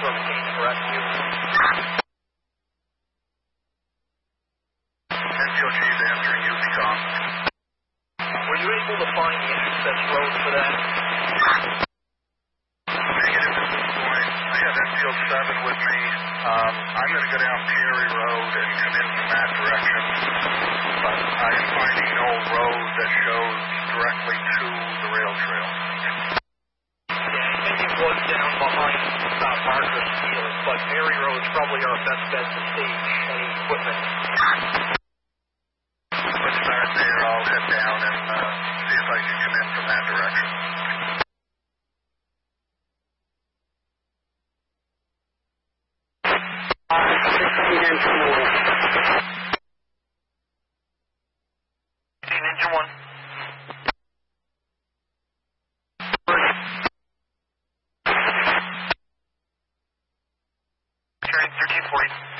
rescue. NCOG is answering you, Tom. Were you able to find the access road for that? Negative at this point. I have Enfield 7 with me. I'm going to go down Peary Road and come in from that direction. But I am finding no road that shows directly to the rail trail. Yeah, I think it was down behind Marcus Field, but Mary Road's probably our best bet to stage any equipment. Let's start there. I'll head down and see if I can come in from that direction. Engine 1. Carrying 1340.